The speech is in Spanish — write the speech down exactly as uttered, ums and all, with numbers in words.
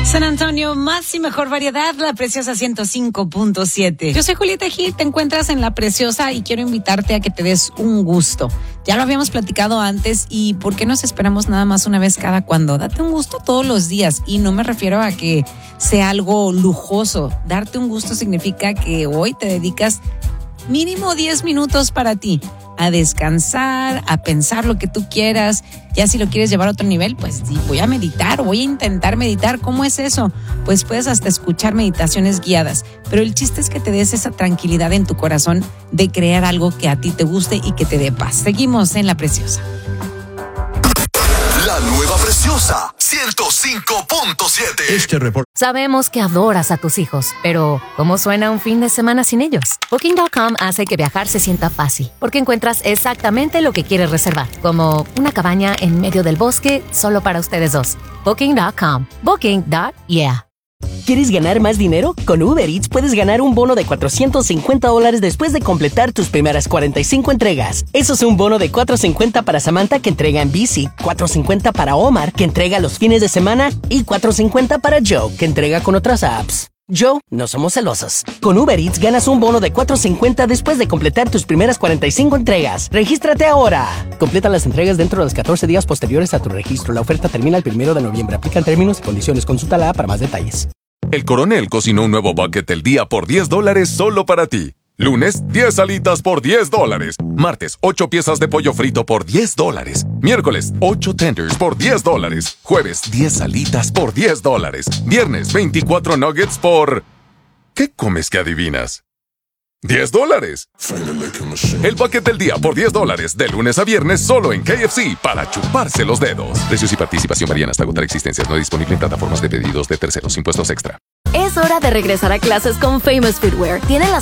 San Antonio, más y mejor variedad, La Preciosa ciento cinco punto siete. Yo soy Julieta Gil, te encuentras en La Preciosa y quiero invitarte a que te des un gusto. Ya lo habíamos platicado antes y ¿por qué nos esperamos nada más una vez cada cuando? Date un gusto todos los días y no me refiero a que sea algo lujoso. Darte un gusto significa que hoy te dedicas mínimo diez minutos para ti, a descansar, a pensar lo que tú quieras. Ya si lo quieres llevar a otro nivel, pues sí, voy a meditar, voy a intentar meditar. ¿Cómo es eso? Pues puedes hasta escuchar meditaciones guiadas, pero el chiste es que te des esa tranquilidad en tu corazón de crear algo que a ti te guste y que te dé paz. Seguimos en La Preciosa. La nueva Preciosa ciento cinco punto siete. Este reporte. Sabemos que adoras a tus hijos, pero ¿cómo suena un fin de semana sin ellos? Booking punto com hace que viajar se sienta fácil, porque encuentras exactamente lo que quieres reservar, como una cabaña en medio del bosque solo para ustedes dos. Booking punto com. Booking. Yeah. ¿Quieres ganar más dinero? Con Uber Eats puedes ganar un bono de cuatrocientos cincuenta dólares después de completar tus primeras cuarenta y cinco entregas. Eso es un bono de cuatrocientos cincuenta para Samantha, que entrega en bici, cuatrocientos cincuenta para Omar, que entrega los fines de semana, y cuatrocientos cincuenta para Joe, que entrega con otras apps. Joe, no somos celosos. Con Uber Eats ganas un bono de cuatrocientos cincuenta después de completar tus primeras cuarenta y cinco entregas. ¡Regístrate ahora! Completa las entregas dentro de los catorce días posteriores a tu registro. La oferta termina el primero de noviembre. Aplican términos y condiciones. Consulta la para más detalles. El Coronel cocinó un nuevo bucket del día por diez dólares solo para ti. Lunes, diez alitas por diez dólares. Martes, ocho piezas de pollo frito por diez dólares. Miércoles, ocho tenders por diez dólares. Jueves, diez alitas por diez dólares. Viernes, veinticuatro nuggets por... ¿Qué comes que adivinas? diez dólares. El bucket del día por diez dólares, de lunes a viernes solo en K F C, para chuparse los dedos. Precios y participación varían hasta agotar existencias. No disponible en plataformas de pedidos de terceros. Impuestos extra. Es hora de regresar a clases con Famous Footwear. Tienen las